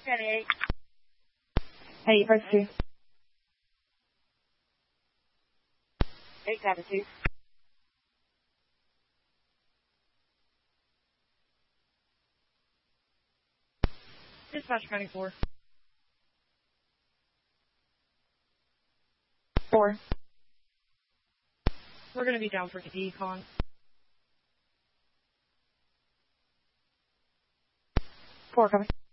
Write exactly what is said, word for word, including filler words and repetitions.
eight. Eight, press two. Eight, copy two. Dispatch county four. Four. We're going to be down for decon. Four, copy.